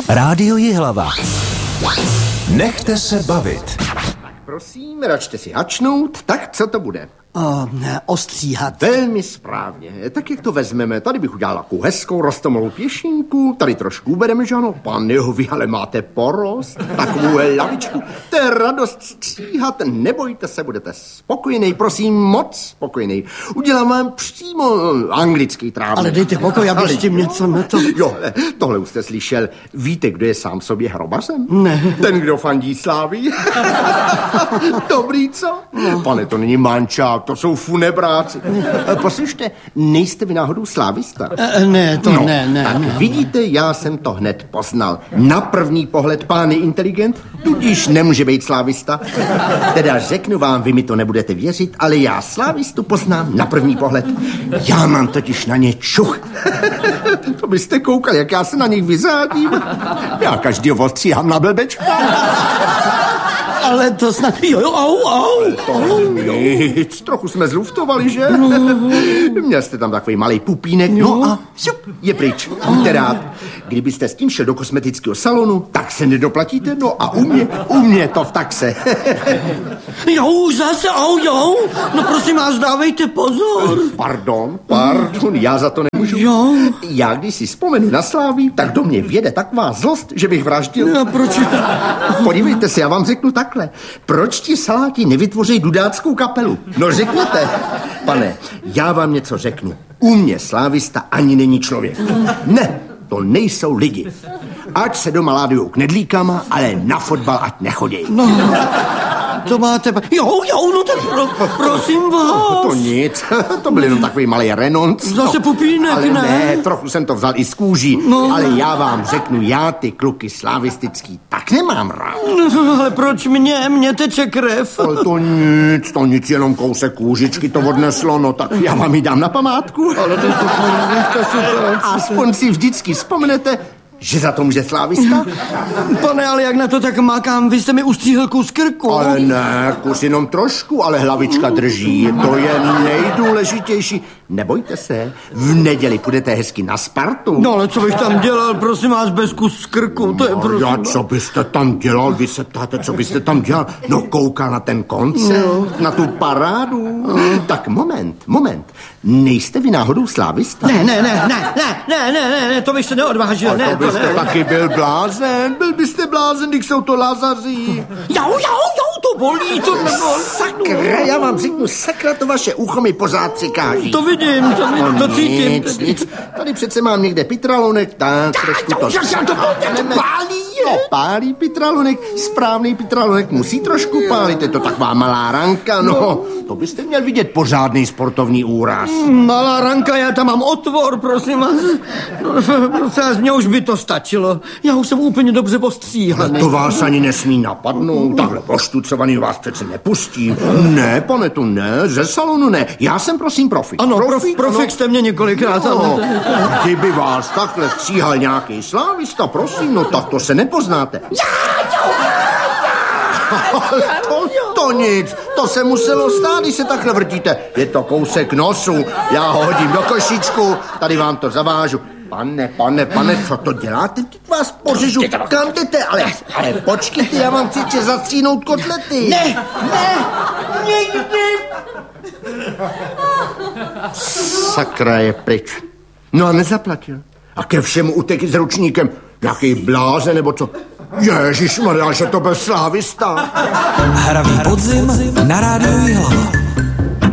Rádio Jihlava. Nechte se bavit. Prosím, račte si hačnout, tak co to bude? Ostříhat. Velmi správně. Tak jak to vezmeme? Tady bych udělal takovou hezkou rostomilou pěšinku, tady trošku ubereme, že ano? Pane, vy ale máte porost, takovou lavičku. To je radost stříhat, nebojte se, budete spokojený, prosím, moc spokojený. Udělám vám přímo anglický trávník. Ale dejte pokoj, aby s tím něco na to... Jo, tohle už jste slyšel. Víte, kdo je sám sobě hrobařem? Ne. Ten, kdo fandí Slávii. Dobrý, co? No. Pane, to není mančák, to jsou funebráci. Poslyšte, nejste vy náhodou slávista? Ne. Tak vidíte, já jsem to hned poznal. Na první pohled pán je inteligent, tudíž nemůže být slávista. Teda řeknu vám, vy mi to nebudete věřit, ale já slávistu poznám na první pohled. Já mám totiž na ně čuch. To byste koukali, jak já se na nich vyzádím. Já každýho ostříhám na blbečka. Ale to snad... Nic, trochu jsme zluftovali, že? Měl jste tam takový malej pupínek, no a šup, je pryč. Buďte rád. Kdybyste s tím šel do kosmetického salonu, tak se nedoplatíte, no a u mě to v taxe. Zase, no prosím vás, dávejte pozor. Pardon, já za to nemůžu. Jo. Já když si vzpomenu na Slávii, tak do mě vjede taková zlost, že bych vraždil. No, proč? Podívejte se, já vám řeknu takhle. Proč ti saláti nevytvoří dudáckou kapelu? No řekněte. Pane, já vám něco řeknu. U mě slávista ani není člověk. Ne, to nejsou lidi. Ať se doma ládujou knedlíkama, ale na fotbal ať nechodějí. No, to máte... No tak prosím vás. To nic, to byl jenom takový malý renonc. Zase pupínek, ale ne? Trochu jsem to vzal i z kůží, ale já vám řeknu, já ty kluky slavistický tak nemám rád. No, ale proč mě teče krev? Ale to nic, jenom kousek kůžičky to odneslo, no tak já vám ji dám na památku. Ale to super. Aspoň si vždycky vzpomenete, že za to může slávista? Pane, ale jak na to tak makám, vy jste mi ustříhl kus krku. Ale ne, kus jenom trošku, ale hlavička drží, to je nejdůležitější. Nebojte se, v neděli půjdete hezky na Spartu. No ale co bych tam dělal, prosím vás, bez kus krku, to je prosím. Já, co byste tam dělal, vy se ptáte, co byste tam dělal? No koukal na ten koncert, na tu parádu. Tak moment, nejste vy náhodou slávista? Ne, to bych se neodvážil, ne. To byste taky byl blázen, když jsou to Lazaří. To bolí, to nebolí. Sakra, já vám řeknu, sakra, to vaše ucho mi pořád přikáží. To vidím, to cítím. Nic. Tady přece mám někde pitralonek, tak trošku to... Pálí je. No, pálí pitralonek, správný pitralonek musí trošku pálit, je to taková malá ranka, no. To byste měl vidět pořádný sportovní úraz. Malá ranka, já tam mám otvor, prosím vás. Prosím vás, mně už by to stačilo. Já už jsem úplně dobře postříhaný. To vás ani nesmí napadnout, takhle poštucovaný vás přece nepustím. Ne, pane, to ne, ze salonu ne. Já jsem prosím profik. Ano, profik jste mě několikrát. No, kdyby vás takhle stříhal nějaký slávista, prosím, no tak to se nepoznáte. Ale to nic, to se muselo stát, když se takhle vrtíte. Je to kousek nosu, já ho hodím do košíčku, tady vám to zavážu. Pane, co to děláte? Vás pořežu, kam jdete? Ale počkejte, já vám chci zastříhnout kotlety. Ne. Sakra, je pryč. No a nezaplatil. A ke všemu utekl s ručníkem. Jaký bláze, nebo co? Ježišmarja, že to byl slávista. Hravý podzim na Rádiu Jihlava.